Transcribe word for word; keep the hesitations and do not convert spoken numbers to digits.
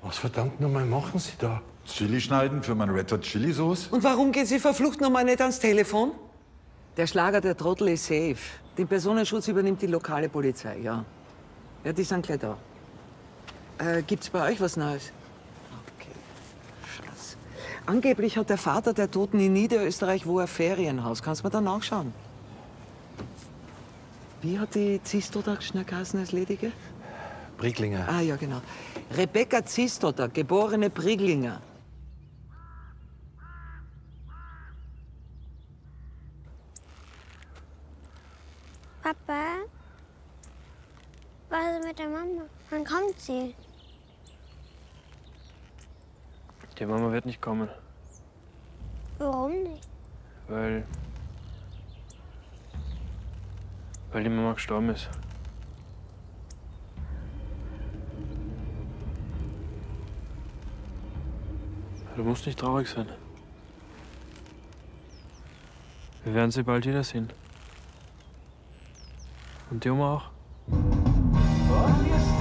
Was verdammt nochmal machen Sie da? Chili schneiden für mein Red Hot Chili Sauce. Und warum geht sie verflucht noch mal nicht ans Telefon? Der Schlager, der Trottel, ist safe. Den Personenschutz übernimmt die lokale Polizei, ja. Ja, die sind gleich da. Äh, gibt's bei euch was Neues? Okay. Scheiße. Angeblich hat der Vater der Toten in Niederösterreich wo ein Ferienhaus. Kannst du mir da nachschauen? Wie hat die Zistotter schnell geheißen als Ledige? Briglinger. Ah, ja, genau. Rebecca Zistotter, geborene Briglinger. Papa, was ist mit der Mama? Wann kommt sie? Die Mama wird nicht kommen, Warum nicht? weil... weil die Mama gestorben ist. Du musst nicht traurig sein. Wir werden sie bald wiedersehen. Und die Oma auch.